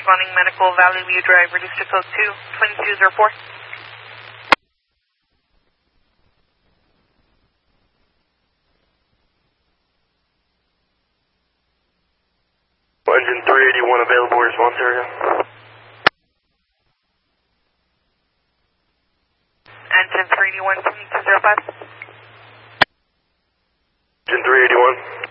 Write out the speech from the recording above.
responding medical Valley View Drive, register code 22204. Engine 381 available response area. Engine 381, 2205. Engine 381.